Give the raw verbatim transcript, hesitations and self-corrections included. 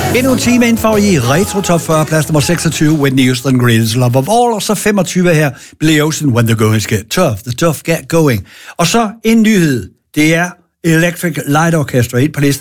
Endnu en time info i Retro Top fyrre, plads nummer seksogtyve, Whitney Houston, Greatest Love of All, og så femogtyve her, Billy Ocean, When the Going Get Tough, The Tough Get Going. Og så en nyhed, det er Electric Light Orchestra, ind på listen.